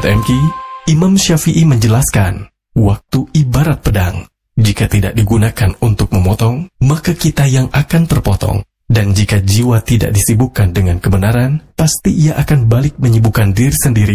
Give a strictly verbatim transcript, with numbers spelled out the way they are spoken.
Sahabat M K, Imam Syafi'i menjelaskan, waktu ibarat pedang. Jika tidak digunakan untuk memotong, maka kita yang akan terpotong. Dan jika jiwa tidak disibukkan dengan kebenaran, pasti ia akan balik menyibukkan diri sendiri